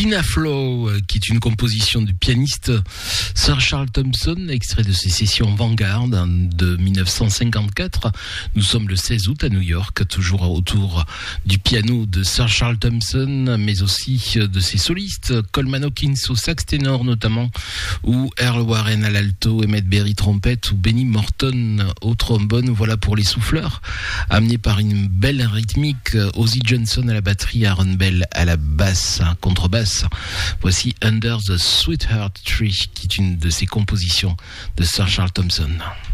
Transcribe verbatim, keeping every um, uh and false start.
Dina Flow, qui est une composition du pianiste Sir Charles Thompson, extrait de ses sessions Vanguard de dix-neuf cent cinquante-quatre. Nous sommes le seize août à New York, toujours autour du piano de Sir Charles Thompson, mais aussi de ses solistes, Coleman Hawkins au sax ténor notamment, ou Earl Warren à l'alto, Emmett Berry trompette, ou Benny Morton au trombone. Voilà pour les souffleurs, amenés par une belle rythmique, Ozzy Johnson à la batterie, Aaron Bell à la basse, contrebasse. Voici Under the Sweetheart Tree, qui est une de ses compositions de Sir Charles Thompson.